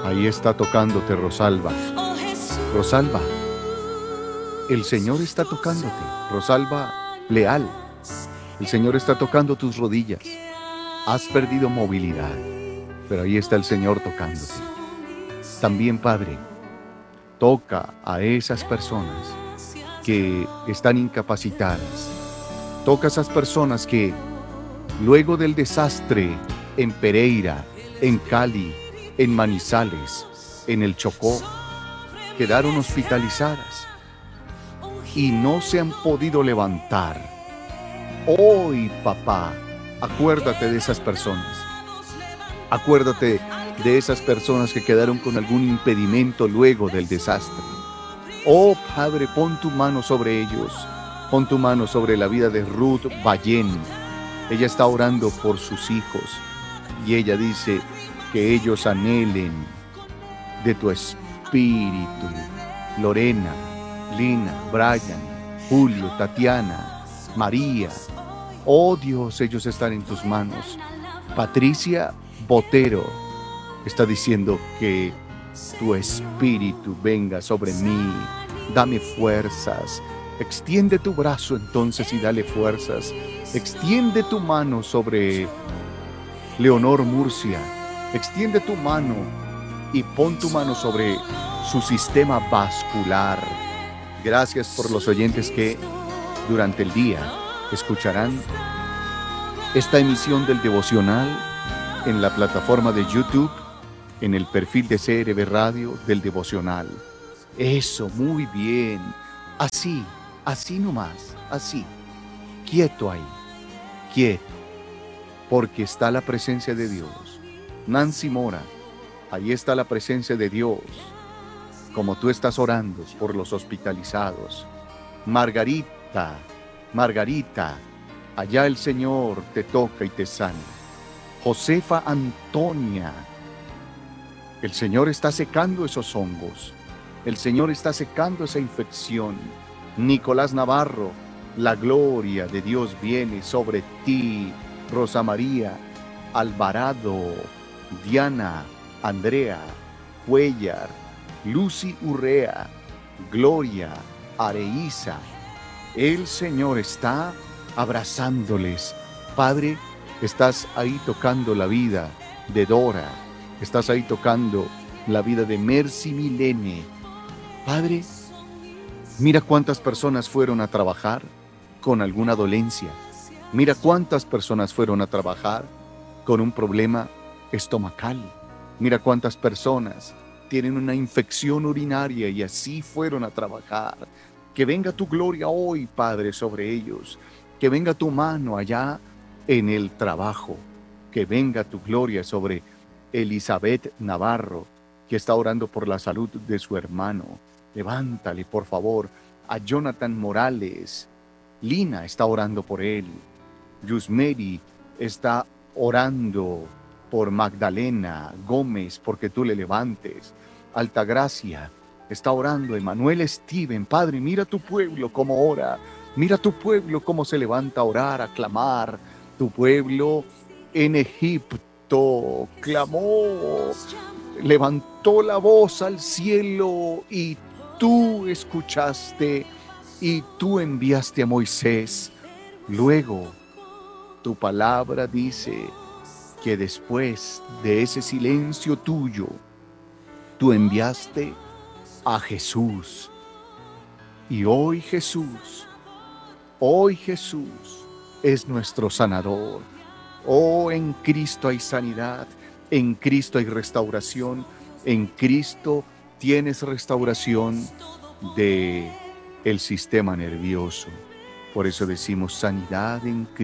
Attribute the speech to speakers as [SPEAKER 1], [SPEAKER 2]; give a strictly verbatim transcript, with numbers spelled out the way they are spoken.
[SPEAKER 1] Ahí está tocándote, Rosalba. Rosalba, el Señor está tocándote. Rosalba Leal, el Señor está tocando tus rodillas. Has perdido movilidad, pero ahí está el Señor tocándote. También, Padre, toca a esas personas que están incapacitadas. Toca a esas personas que luego del desastre en Pereira, en Cali, en Manizales, en el Chocó, quedaron hospitalizadas y no se han podido levantar. Hoy, papá, acuérdate de esas personas. Acuérdate de esas personas que quedaron con algún impedimento luego del desastre. Oh, Padre, pon tu mano sobre ellos. Pon tu mano sobre la vida de Ruth Ballén. Ella está orando por sus hijos y ella dice que ellos anhelen de tu espíritu. Lorena, Lina, Brian, Julio, Tatiana, María. Oh Dios, ellos están en tus manos. Patricia Botero está diciendo que tu espíritu venga sobre mí. Dame fuerzas. Extiende tu brazo entonces y dale fuerzas. Extiende tu mano sobre Leonor Murcia. Extiende tu mano y pon tu mano sobre su sistema vascular. Gracias por los oyentes que durante el día escucharán esta emisión del devocional en la plataforma de YouTube, en el perfil de C R B Radio del devocional. Eso, muy bien. Así, así nomás, así. Quieto ahí, quieto, porque está la presencia de Dios. Nancy Mora, ahí está la presencia de Dios, como tú estás orando por los hospitalizados. Margarita, Margarita, allá el Señor te toca y te sana. Josefa Antonia, el Señor está secando esos hongos. El Señor está secando esa infección. Nicolás Navarro, la gloria de Dios viene sobre ti. Rosa María Alvarado, Diana, Andrea, Cuellar, Lucy Urrea, Gloria, Areísa. El Señor está abrazándoles. Padre, estás ahí tocando la vida de Dora. Estás ahí tocando la vida de Mercy Milene. Padre, mira cuántas personas fueron a trabajar con alguna dolencia. Mira cuántas personas fueron a trabajar con un problema estomacal. Mira cuántas personas tienen una infección urinaria y así fueron a trabajar. Que venga tu gloria hoy, Padre, sobre ellos. Que venga tu mano allá en el trabajo. Que venga tu gloria sobre Elizabeth Navarro, que está orando por la salud de su hermano. Levántale, por favor, a Jonathan Morales. Lina está orando por él. Yusmeri está orando por Magdalena Gómez, porque tú le levantes. Altagracia está orando. Emanuel Steven, Padre, mira tu pueblo cómo ora. Mira tu pueblo cómo se levanta a orar, a clamar. Tu pueblo en Egipto clamó, levantó la voz al cielo y tú escuchaste y tú enviaste a Moisés. Luego, tu palabra dice que después de ese silencio tuyo, tú enviaste a Jesús. Y hoy Jesús, hoy Jesús es nuestro sanador. Oh, en Cristo hay sanidad, en Cristo hay restauración, en Cristo tienes restauración de el sistema nervioso. Por eso decimos sanidad en Cristo.